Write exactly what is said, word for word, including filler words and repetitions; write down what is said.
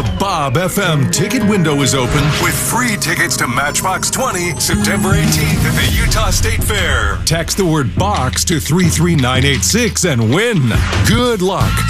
Bob F M ticket window is open with free tickets to Matchbox twenty, September eighteenth at the Utah State Fair. Text the word BOX to three three nine eight six and win. Good luck.